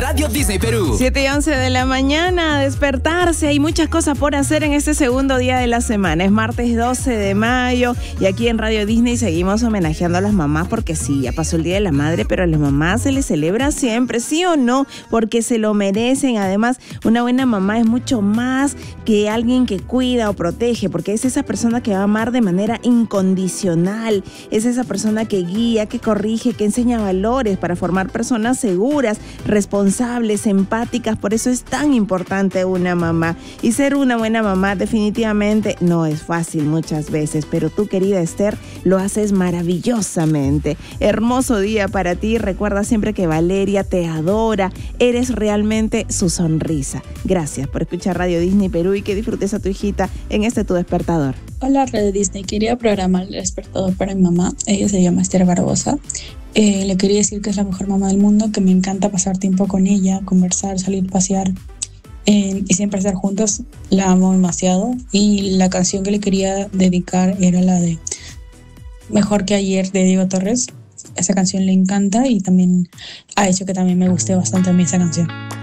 Radio Disney Perú. 7:11 de la mañana, a despertarse. Hay muchas cosas por hacer en este segundo día de la semana. Es martes 12 de mayo y aquí en Radio Disney seguimos homenajeando a las mamás porque sí, ya pasó el Día de la Madre, pero a las mamás se les celebra siempre, ¿sí o no? Porque se lo merecen. Además, una buena mamá es mucho más que alguien que cuida o protege, porque es esa persona que va a amar de manera incondicional. Es esa persona que guía, que corrige, que enseña valores para formar personas seguras, responsables, empáticas. Por eso es tan importante una mamá. Y ser una buena mamá definitivamente no es fácil muchas veces, pero tú, querida Esther, lo haces maravillosamente. Hermoso día para ti. Recuerda siempre que Valeria te adora. Eres realmente su sonrisa. Gracias por escuchar Radio Disney Perú y que disfrutes a tu hijita en este Tu Despertador. Hola, Radio Disney. Quería programar el despertador para mi mamá. Ella se llama Esther Barbosa. Le quería decir que es la mejor mamá del mundo, que me encanta pasar tiempo con ella, conversar, salir, pasear y siempre estar juntos. La amo demasiado. Y la canción que le quería dedicar era la de Mejor que ayer de Diego Torres. Esa canción le encanta y también ha hecho que también me guste bastante a mí esa canción.